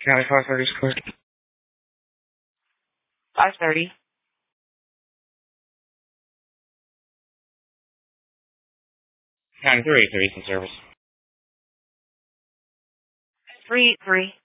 County 530 square. 530. County 383 in service. 383.